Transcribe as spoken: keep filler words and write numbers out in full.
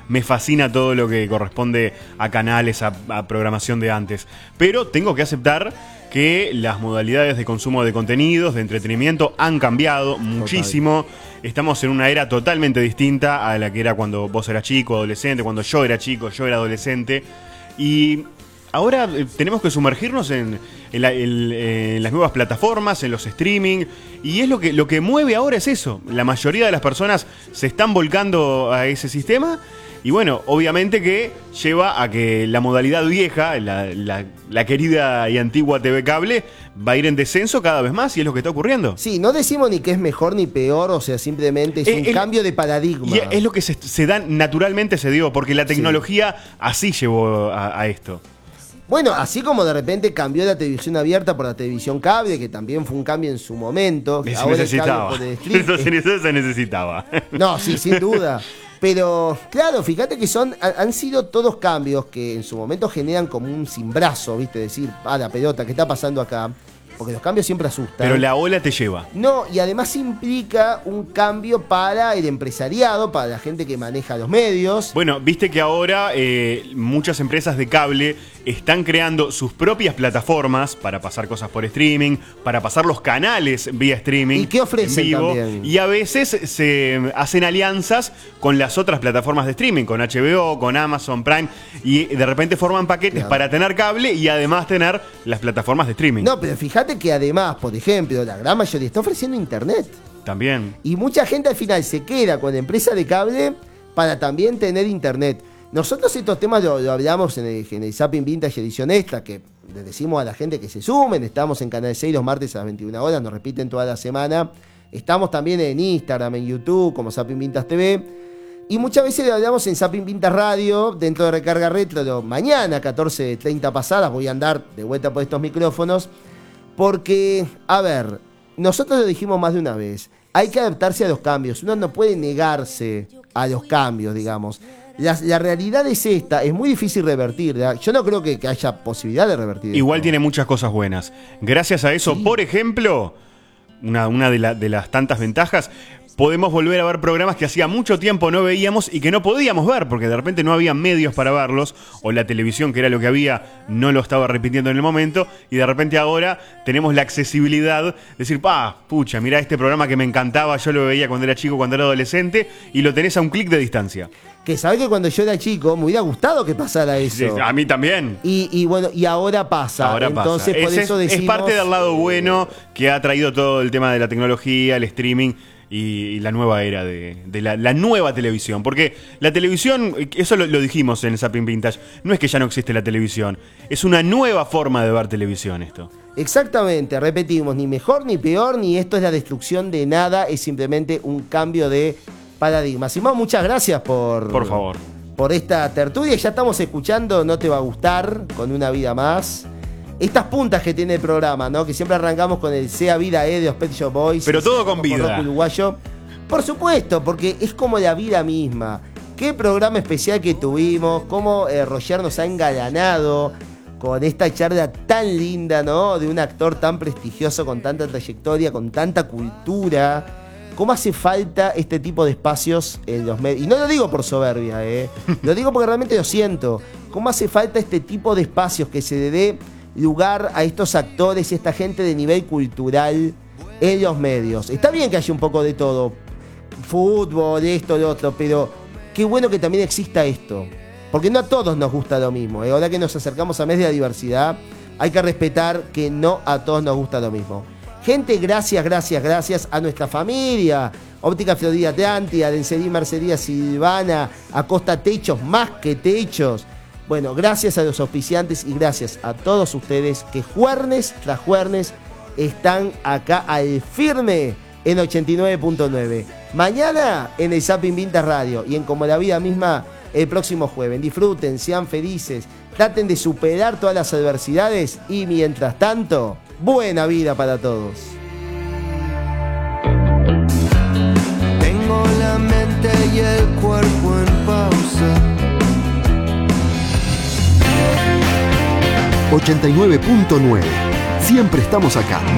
me fascina todo lo que corresponde a canales, a, a programación de antes. Pero tengo que aceptar que las modalidades de consumo de contenidos, de entretenimiento, han cambiado muchísimo. Total. Estamos en una era totalmente distinta a la que era cuando vos eras chico, adolescente, cuando yo era chico, yo era adolescente. Y ahora eh, tenemos que sumergirnos en, en, la, en, en las nuevas plataformas, en los streaming. Y es lo que, lo que mueve ahora es eso. La mayoría de las personas se están volcando a ese sistema. Y bueno, obviamente que lleva a que la modalidad vieja, la, la, la querida y antigua T V cable, va a ir en descenso cada vez más, y es lo que está ocurriendo. Sí, no decimos ni que es mejor ni peor, o sea, simplemente es eh, un el, cambio de paradigma. Y es lo que se, se da, naturalmente se dio, porque la tecnología sí. así llevó a, a esto. Bueno, así como de repente cambió la televisión abierta por la televisión cable, que también fue un cambio en su momento. Que se ahora necesitaba. El stream, eso, se, eso se necesitaba. No, sí, sin duda. Pero, claro, fíjate que son han sido todos cambios que en su momento generan como un cimbrazo, ¿viste? Decir, ah, la pelota, ¿qué está pasando acá? Porque los cambios siempre asustan. Pero la ola te lleva. No, y además implica un cambio para el empresariado, para la gente que maneja los medios. Bueno, viste que ahora eh, muchas empresas de cable están creando sus propias plataformas para pasar cosas por streaming, para pasar los canales vía streaming. ¿Y qué ofrecen en vivo, también? Y a veces se hacen alianzas con las otras plataformas de streaming, con H B O, con Amazon Prime, y de repente forman paquetes claro. para tener cable y además tener las plataformas de streaming. No, pero fíjate que además, por ejemplo, la gran mayoría está ofreciendo internet. También. Y mucha gente al final se queda con la empresa de cable para también tener internet. Nosotros estos temas lo, lo hablamos en el, en el Zapping Vintage edición esta, que le decimos a la gente que se sumen. Estamos en Canal seis los martes a las veintiuna horas, nos repiten toda la semana. Estamos también en Instagram, en YouTube, como Zapping Vintage T V. Y muchas veces lo hablamos en Zapping Vintage Radio, dentro de Recarga Retro. Lo, mañana, catorce treinta pasadas, voy a andar de vuelta por estos micrófonos. Porque, a ver, nosotros lo dijimos más de una vez. Hay que adaptarse a los cambios. Uno no puede negarse a los cambios, digamos. La, la realidad es esta, es muy difícil revertirla. Yo no creo que, que haya posibilidad de revertir. Igual esto. Tiene muchas cosas buenas. Gracias a eso, sí. Por ejemplo, una, una de, la, de las tantas ventajas, podemos volver a ver programas que hacía mucho tiempo no veíamos y que no podíamos ver, porque de repente no había medios para verlos, o la televisión, que era lo que había, no lo estaba repitiendo en el momento, y de repente ahora tenemos la accesibilidad de decir, pa, pucha, mirá este programa que me encantaba, yo lo veía cuando era chico, cuando era adolescente, y lo tenés a un clic de distancia. Que sabés que cuando yo era chico me hubiera gustado que pasara eso. Sí, a mí también. Y, y bueno, y ahora pasa. Ahora Entonces, pasa. por es, eso decimos, es parte del lado bueno que ha traído todo el tema de la tecnología, el streaming y, y la nueva era de, de la, la nueva televisión. Porque la televisión, eso lo, lo dijimos en Zapping Vintage, no es que ya no existe la televisión, es una nueva forma de ver televisión esto. Exactamente, repetimos, ni mejor ni peor, ni esto es la destrucción de nada, es simplemente un cambio de paradigma. Simón, muchas gracias por, por favor, por esta tertulia. Ya estamos escuchando No Te Va a Gustar, con Una Vida Más. Estas puntas que tiene el programa, ¿no? Que siempre arrancamos con el Sea Vida E de los Pet Shop Boys. Pero todo con vida. Rock uruguayo. Por supuesto, porque es como la vida misma. Qué programa especial que tuvimos, cómo eh, Roger nos ha engalanado con esta charla tan linda, ¿no? De un actor tan prestigioso, con tanta trayectoria, con tanta cultura. ¿Cómo hace falta este tipo de espacios en los medios? Y no lo digo por soberbia, ¿eh? Lo digo porque realmente lo siento. ¿Cómo hace falta este tipo de espacios que se le dé lugar a estos actores y esta gente de nivel cultural en los medios? Está bien que haya un poco de todo. Fútbol, esto, lo otro, pero qué bueno que también exista esto. Porque no a todos nos gusta lo mismo, ¿eh? Ahora que nos acercamos a mes de la diversidad, hay que respetar que no a todos nos gusta lo mismo. Gente, gracias, gracias, gracias a nuestra familia. Óptica Florida Atlántida, Dencerí Mercería Silvana, Acosta Techos, más que techos. Bueno, gracias a los auspiciantes y gracias a todos ustedes que jueves tras jueves están acá al firme en ochenta y nueve punto nueve. Mañana en el Zapping Vintage Radio y en Como la Vida Misma el próximo jueves. Disfruten, sean felices, traten de superar todas las adversidades y mientras tanto, buena vida para todos. Tengo la mente y el cuerpo en pausa. ochenta y nueve punto nueve. Siempre estamos acá.